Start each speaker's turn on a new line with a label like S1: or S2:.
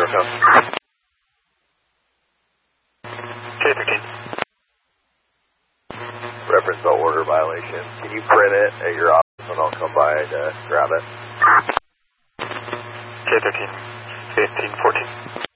S1: code. K13.
S2: Reference the order violation. Can you print it at your office and I'll come by to grab it?
S1: K13. 1514.